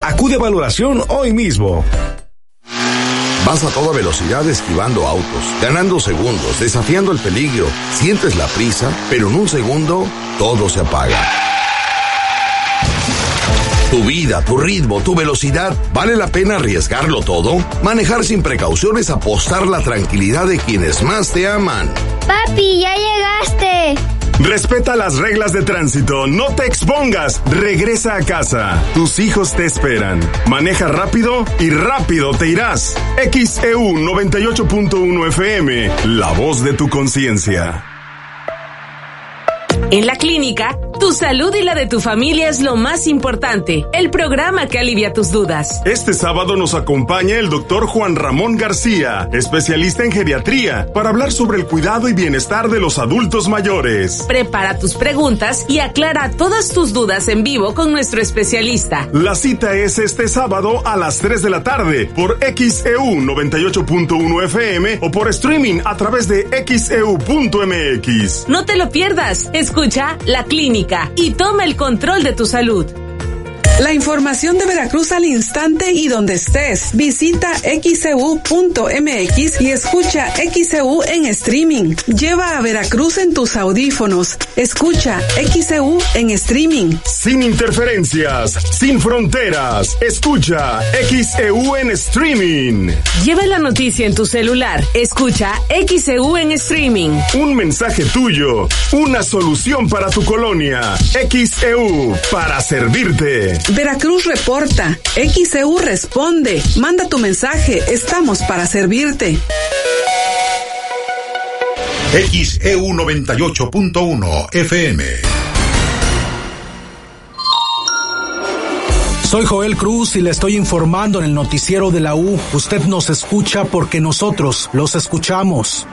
Acude a valoración hoy mismo. Vas a toda velocidad esquivando autos, ganando segundos, desafiando el peligro. Sientes la prisa, pero en un segundo todo se apaga. Tu vida, tu ritmo, tu velocidad, ¿vale la pena arriesgarlo todo? Manejar sin precauciones, apostar la tranquilidad de quienes más te aman. Papi, ya llegaste. Respeta las reglas de tránsito, no te expongas, regresa a casa. Tus hijos te esperan. Maneja rápido y rápido te irás. XEU 98.1 FM, la voz de tu conciencia. En la clínica, tu salud y la de tu familia es lo más importante. El programa que alivia tus dudas. Este sábado nos acompaña el doctor Juan Ramón García, especialista en geriatría, para hablar sobre el cuidado y bienestar de los adultos mayores. Prepara tus preguntas y aclara todas tus dudas en vivo con nuestro especialista. La cita es este sábado a las 3 de la tarde por XEU 98.1 FM o por streaming a través de XEU.mx. No te lo pierdas. Escucha La Clínica y toma el control de tu salud. La información de Veracruz al instante y donde estés. Visita xeu.mx y escucha XEU en streaming. Lleva a Veracruz en tus audífonos. Escucha XEU en streaming. Sin interferencias, sin fronteras. Escucha XEU en streaming. Lleva la noticia en tu celular. Escucha XEU en streaming. Un mensaje tuyo. Una solución para tu colonia. XEU, para servirte. Veracruz reporta, XEU responde, manda tu mensaje, estamos para servirte. XEU 98.1 FM. Soy Joel Cruz y le estoy informando en el noticiero de la U. Usted nos escucha porque nosotros los escuchamos.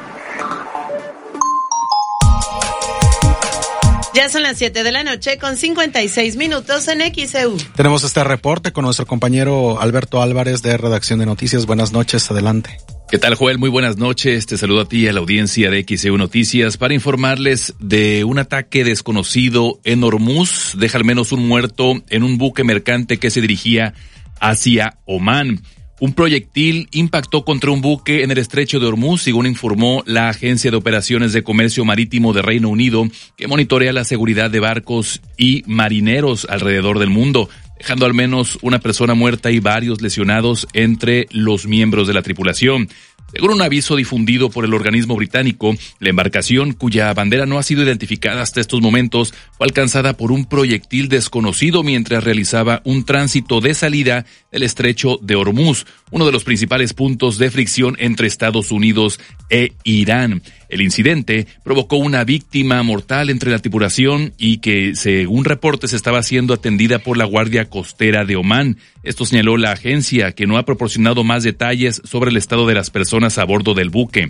Ya son las 7 de la noche con 56 minutos en XEU. Tenemos este reporte con nuestro compañero Alberto Álvarez de Redacción de Noticias. Buenas noches, adelante. ¿Qué tal, Joel? Muy buenas noches. Te saludo a ti y a la audiencia de XEU Noticias para informarles de un ataque desconocido en Hormuz. Deja al menos un muerto en un buque mercante que se dirigía hacia Omán. Un proyectil impactó contra un buque en el estrecho de Hormuz, según informó la Agencia de Operaciones de Comercio Marítimo de Reino Unido, que monitorea la seguridad de barcos y marineros alrededor del mundo, dejando al menos una persona muerta y varios lesionados entre los miembros de la tripulación. Según un aviso difundido por el organismo británico, la embarcación, cuya bandera no ha sido identificada hasta estos momentos, fue alcanzada por un proyectil desconocido mientras realizaba un tránsito de salida del estrecho de Hormuz, uno de los principales puntos de fricción entre Estados Unidos e Irán. El incidente provocó una víctima mortal entre la tripulación y que, según reportes, estaba siendo atendida por la Guardia Costera de Omán. Esto señaló la agencia, que no ha proporcionado más detalles sobre el estado de las personas a bordo del buque.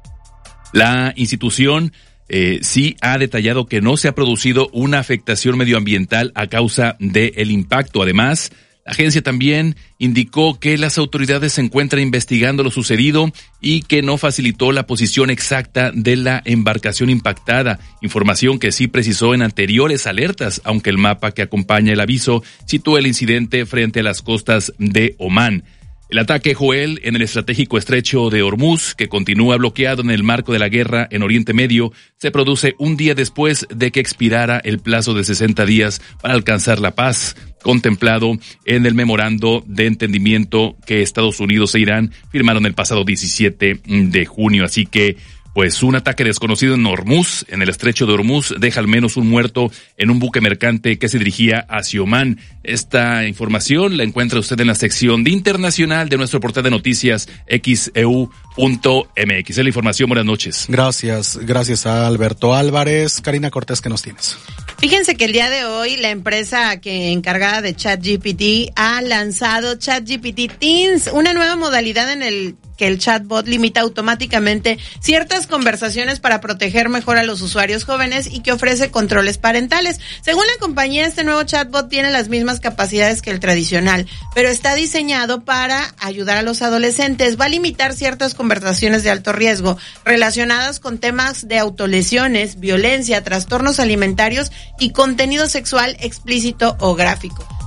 La institución sí ha detallado que no se ha producido una afectación medioambiental a causa del impacto. Además, la agencia también indicó que las autoridades se encuentran investigando lo sucedido y que no facilitó la posición exacta de la embarcación impactada, información que sí precisó en anteriores alertas, aunque el mapa que acompaña el aviso sitúa el incidente frente a las costas de Omán. El ataque, Joel, en el estratégico estrecho de Hormuz, que continúa bloqueado en el marco de la guerra en Oriente Medio, se produce un día después de que expirara el plazo de 60 días para alcanzar la paz, contemplado en el memorando de entendimiento que Estados Unidos e Irán firmaron el pasado 17 de junio. Así que, pues, un ataque desconocido en Hormuz, en el estrecho de Hormuz, deja al menos un muerto en un buque mercante que se dirigía hacia Omán. Esta información la encuentra usted en la sección de internacional de nuestro portal de noticias XEU.mx. Es la información. Buenas noches. Gracias a Alberto Álvarez. Karina Cortés, ¿qué nos tienes? Fíjense que el día de hoy la empresa encargada de ChatGPT ha lanzado ChatGPT Teens, una nueva modalidad en el que el chatbot limita automáticamente ciertas conversaciones para proteger mejor a los usuarios jóvenes y que ofrece controles parentales. Según la compañía, este nuevo chatbot tiene las mismas capacidades que el tradicional, pero está diseñado para ayudar a los adolescentes. Va a limitar ciertas conversaciones de alto riesgo relacionadas con temas de autolesiones, violencia, trastornos alimentarios y contenido sexual explícito o gráfico.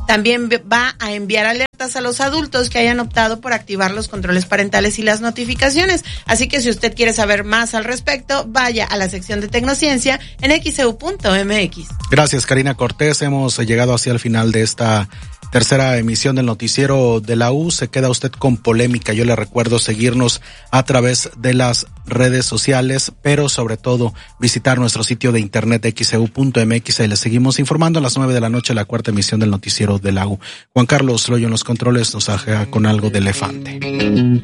También va a enviar alertas a los adultos que hayan optado por activar los controles parentales y las notificaciones. Así que si usted quiere saber más al respecto, vaya a la sección de Tecnociencia en xeu.mx. Gracias, Karina Cortés. Hemos llegado hacia el final de esta tercera emisión del noticiero de la U. Se queda usted con polémica. Yo le recuerdo seguirnos a través de las redes sociales, pero sobre todo visitar nuestro sitio de internet xeu.mx. Ahí le seguimos informando a las 9 de la noche, la cuarta emisión del noticiero de la U. Juan Carlos Loyo en los controles nos deja con algo de elefante.